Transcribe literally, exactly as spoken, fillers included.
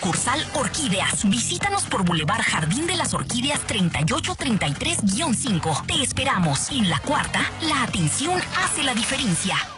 sucursal Orquídeas. Visítanos por Boulevard Jardín de las Orquídeas treinta y ocho treinta y tres guión cinco. Te esperamos. En la cuarta, la atención hace la diferencia.